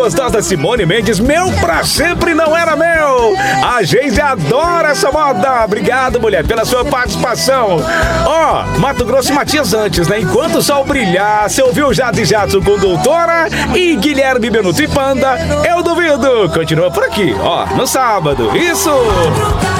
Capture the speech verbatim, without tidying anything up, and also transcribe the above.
gostosa Simone Mendes, meu pra sempre não era meu. A gente adora essa moda. Obrigado, mulher, pela sua participação. Ó, oh, Mato Grosso e Matias antes, né? Enquanto o sol brilhar, você ouviu Jade Jadson com Doutora e Guilherme Benuto e Panda, eu duvido. Continua por aqui, ó, no sábado. Isso!